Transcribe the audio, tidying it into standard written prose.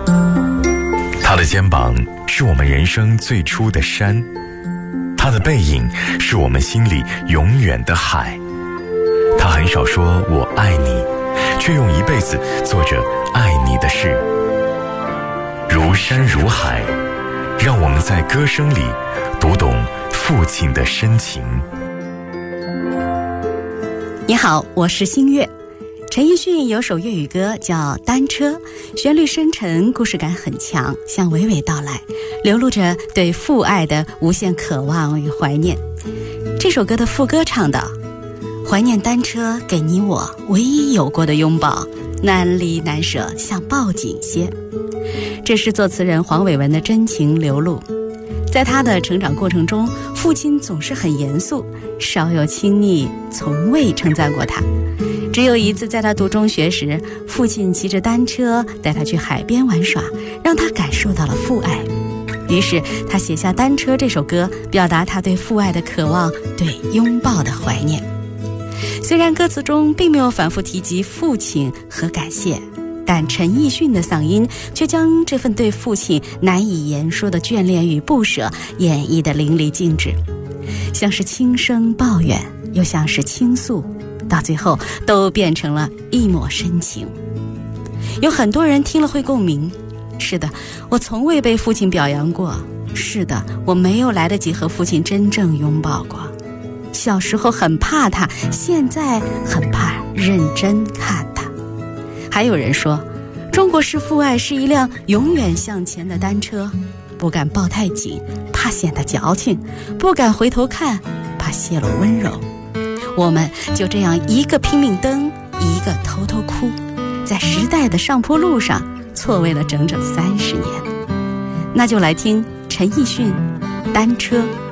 他的肩膀是我们人生最初的山，他的背影是我们心里永远的海。他很少说我爱你，却用一辈子做着爱你的事。如山如海，让我们在歌声里读懂父亲的深情。 你好，我是新月。陈奕迅有首粤语歌叫《单车》，旋律深沉，故事感很强，向娓娓道来，流露着对父爱的无限渴望与怀念。这首歌的副歌唱道：怀念单车给你我唯一有过的拥抱，难离难舍，像抱紧些。这是作词人黄伟文的真情流露。在他的成长过程中，父亲总是很严肃，少有亲昵，从未称赞过他。只有一次在他读中学时，父亲骑着单车带他去海边玩耍，让他感受到了父爱。于是他写下《单车》这首歌，表达他对父爱的渴望，对拥抱的怀念。虽然歌词中并没有反复提及父亲和感谢，但陈奕迅的嗓音却将这份对父亲难以言说的眷恋与不舍演绎得淋漓尽致，像是轻声抱怨，又像是倾诉，到最后都变成了一抹深情。有很多人听了会共鸣，是的，我从未被父亲表扬过，是的，我没有来得及和父亲真正拥抱过。小时候很怕他，现在很怕认真看他。还有人说，中国式父爱是一辆永远向前的单车，不敢抱太紧，怕显得矫情，不敢回头看，怕泄露温柔。我们就这样一个拼命蹬，一个偷偷哭，在时代的上坡路上错位了整整30年。那就来听陈奕迅《单车》。